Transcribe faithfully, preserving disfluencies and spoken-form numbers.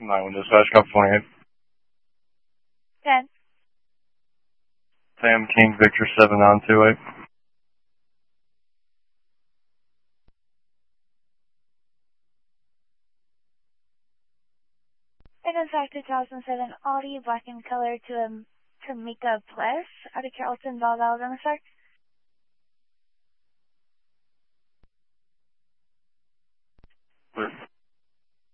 nine one dispatch, copy twenty-eight. ten. Sam King Victor seven nine two eight. And in fact, two thousand seven Audi, black in color to a Tamika Plus out of Carrollton, Val, Alabama, sir.